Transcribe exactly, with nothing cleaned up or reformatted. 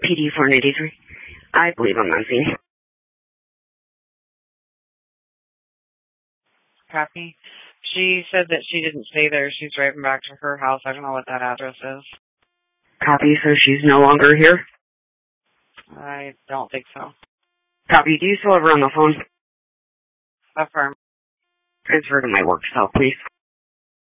P D four eighty-three. I believe I'm on scene. Copy. She said that she didn't stay there. She's driving back to her house. I don't know what that address is. Copy, so she's no longer here? I don't think so. Copy, do you still have her on the phone? Affirm. Transfer to my work cell, please.